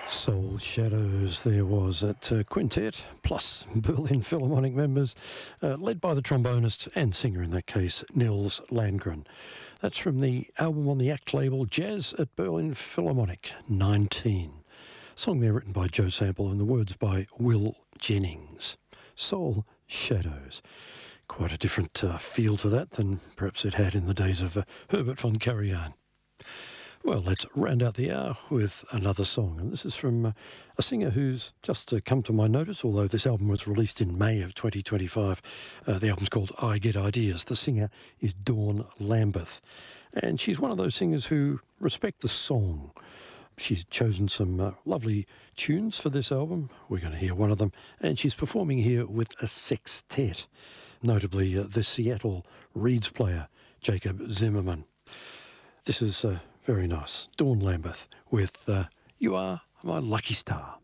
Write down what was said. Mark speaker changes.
Speaker 1: Soul Shadows there was at quintet, plus Berlin Philharmonic members, led by the trombonist and singer in that case, Nils Landgren. That's from the album on the ACT label, Jazz at Berlin Philharmonic 19. Song there written by Joe Sample and the words by Will Jennings. Soul Shadows. Quite a different feel to that than perhaps it had in the days of Herbert von Karajan. Well, let's round out the hour with another song. And this is from a singer who's just come to my notice, although this album was released in May of 2025. The album's called I Get Ideas. The singer is Dawn Lambeth. And she's one of those singers who respect the song. She's chosen some lovely tunes for this album. We're going to hear one of them. And she's performing here with a sextet, notably the Seattle Reeds player, Jacob Zimmerman. This is very nice. Dawn Lambeth with You Are My Lucky Star.